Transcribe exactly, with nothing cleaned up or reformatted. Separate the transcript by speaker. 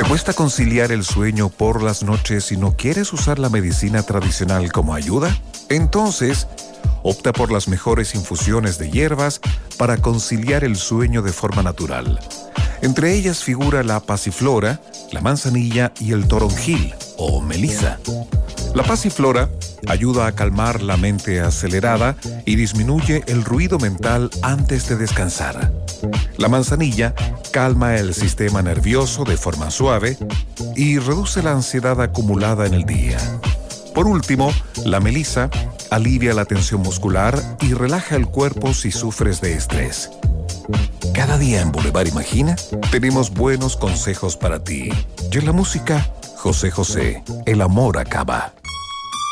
Speaker 1: cuesta conciliar el sueño por las noches y no quieres usar la medicina tradicional como ayuda? Entonces, opta por las mejores infusiones de hierbas para conciliar el sueño de forma natural. Entre ellas figura la pasiflora, la manzanilla y el toronjil o melisa. La pasiflora ayuda a calmar la mente acelerada y disminuye el ruido mental antes de descansar. La manzanilla calma el sistema nervioso de forma suave y reduce la ansiedad acumulada en el día. Por último, la melisa alivia la tensión muscular y relaja el cuerpo si sufres de estrés. Cada día en Boulevard Imagina tenemos buenos consejos para ti. Y en la música, José José, El amor acaba.